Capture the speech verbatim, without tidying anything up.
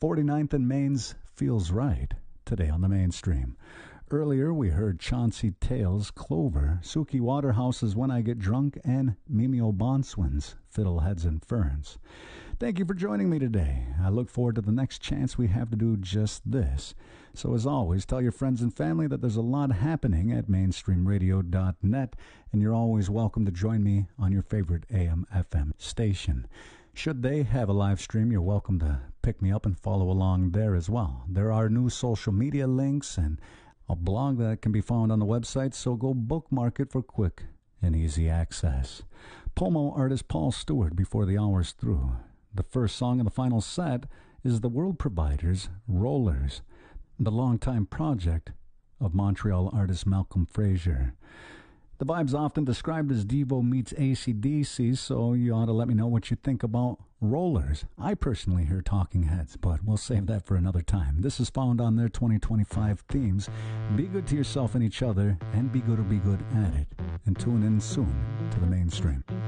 forty-ninth and Main's Feels Right, today on the Mainstream. Earlier, we heard Chauncey Tales' Clover, Suki Waterhouse's When I Get Drunk, and Mimeo Bonswin's Fiddleheads and Ferns. Thank you for joining me today. I look forward to the next chance we have to do just this. So as always, tell your friends and family that there's a lot happening at mainstream radio dot net, and you're always welcome to join me on your favorite A M F M station. Should they have a live stream, you're welcome to pick me up and follow along there as well. There are new social media links and a blog that can be found on the website, so go bookmark it for quick and easy access. Pomo artist Paul Stewart before the hour's through. The first song in the final set is the World Providers' Rollers, the longtime project of Montreal artist Malcolm Fraser. The vibe's often described as Devo meets A C D C, so you ought to let me know what you think about Rollers. I personally hear Talking Heads, but we'll save that for another time. This is found on their twenty twenty-five themes. Be good to yourself and each other, and be good or be good at it. And tune in soon to the Mainstream.